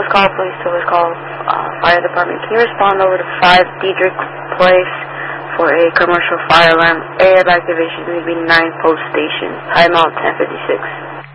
call, please. Service call, fire department. Can you respond over to 5 Diedrich Place for a commercial fire alarm? Area of activation is going to be 9 Post Station. Timeout 10:56.